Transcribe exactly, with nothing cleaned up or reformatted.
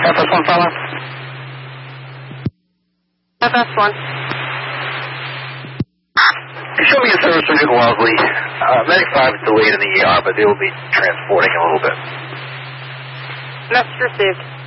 F S one follow. F S one. Show me a service for Newton Wellesley. Uh, Medic five is delayed in the E R, but they will be transporting a little bit. Message received.